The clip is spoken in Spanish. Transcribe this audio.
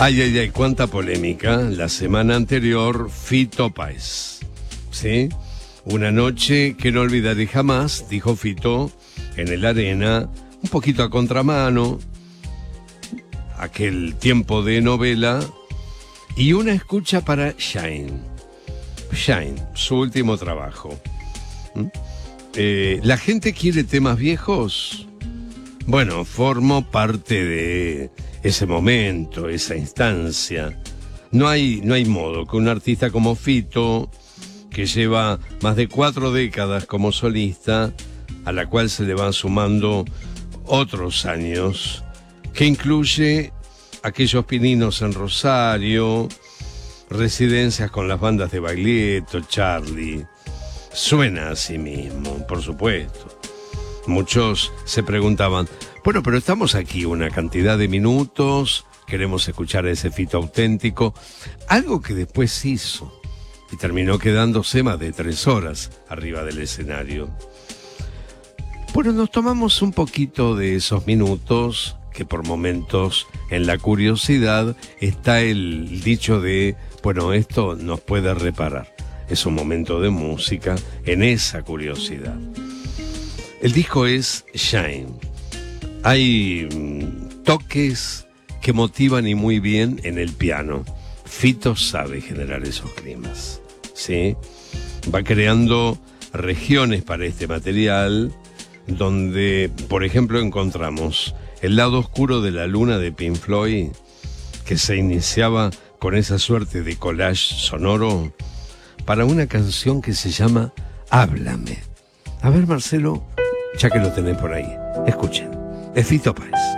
Ay, ay, ay, cuánta polémica. La semana anterior, Fito Páez. ¿Sí? Una noche que no olvidaré jamás, dijo Fito, en el Arena, un poquito a contramano, aquel tiempo de novela, y una escucha para Shine. Shine, su último trabajo. ¿La gente quiere temas viejos? Bueno, formo parte de ese momento, esa instancia. No hay modo que un artista como Fito, que lleva más de 4 décadas como solista, a la cual se le van sumando otros años, que incluye aquellos pininos en Rosario, residencias con las bandas de Baglietto, Charlie. Suena a sí mismo, por supuesto. Muchos se preguntaban, bueno, pero estamos aquí una cantidad de minutos, queremos escuchar a ese Fito auténtico, algo que después hizo y terminó quedándose más de 3 horas arriba del escenario. Bueno, nos tomamos un poquito de esos minutos, que por momentos en la curiosidad está el dicho de, bueno, esto nos puede reparar. Es un momento de música en esa curiosidad. El disco es Shine. Hay toques que motivan y muy bien en el piano. Fito sabe generar esos climas, ¿sí? Va creando regiones para este material donde, por ejemplo, encontramos el lado oscuro de la luna de Pink Floyd, que se iniciaba con esa suerte de collage sonoro para una canción que se llama Háblame. A ver, Marcelo, ya que lo tenés por ahí, escuchen. Es Fito Páez.